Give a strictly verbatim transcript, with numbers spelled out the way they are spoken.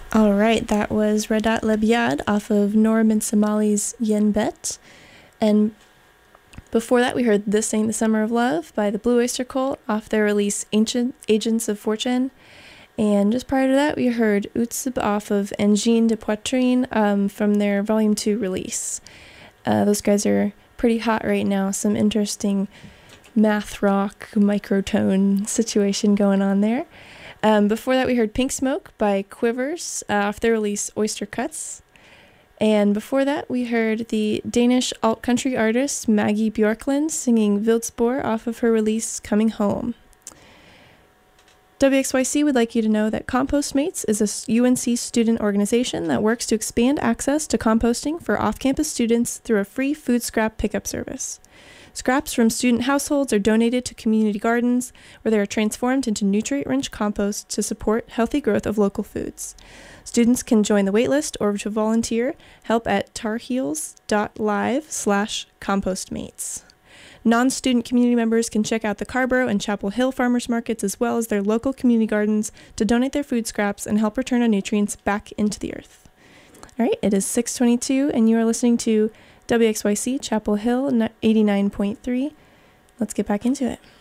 All right, that was Radat Lebyad off of Norm and Somali's Yen Bet. And before that, we heard This Ain't the Summer of Love by the Blue Oyster Cult off their release Ancient Agents of Fortune. And just prior to that, we heard Utsib off of Engine de Poitrine um, from their Volume two release. Uh, those guys are pretty hot right now. Some interesting math rock, microtone situation going on there. Um, before that, we heard Pink Smoke by Quivers uh, off their release Oyster Cuts. And before that, we heard the Danish alt-country artist Maggie Bjorklund singing Wildspor off of her release Coming Home. W X Y C would like you to know that Compostmates is a U N C student organization that works to expand access to composting for off-campus students through a free food scrap pickup service. Scraps from student households are donated to community gardens, where they are transformed into nutrient-rich compost to support healthy growth of local foods. Students can join the waitlist or to volunteer help at tarheels.live slash compostmates. Non-student community members can check out the Carborough and Chapel Hill farmers markets as well as their local community gardens to donate their food scraps and help return our nutrients back into the earth. All right, it is six twenty-two and you are listening to W X Y C Chapel Hill eighty-nine point three. Let's get back into it.